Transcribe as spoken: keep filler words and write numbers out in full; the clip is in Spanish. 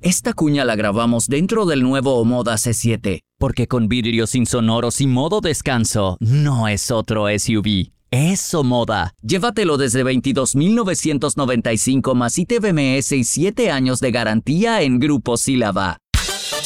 Esta cuña la grabamos dentro del nuevo Omoda C siete, porque con vidrios insonoros y modo descanso, no es otro S U V. Es Omoda. Llévatelo desde veintidós mil novecientos noventa y cinco más I T V M S y siete años de garantía en Grupo Sílaba.